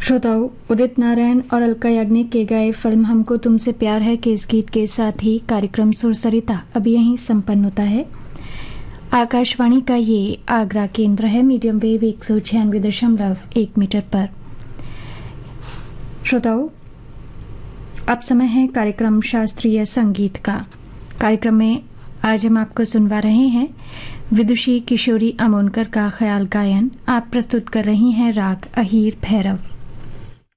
श्रोताओं, उदित नारायण और अलका याग्निक के गाए फिल्म हमको तुमसे प्यार है के इस गीत के साथ ही कार्यक्रम सुरसरिता अब यहीं संपन्न होता है। आकाशवाणी का ये आगरा केंद्र है, मीडियम वेव 196.1 मीटर पर। श्रोताओं, अब समय है कार्यक्रम शास्त्रीय संगीत का। कार्यक्रम में आज हम आपको सुनवा रहे हैं विदुषी किशोरी अमोनकर का ख्याल गायन। आप प्रस्तुत कर रही हैं राग अहीर भैरव।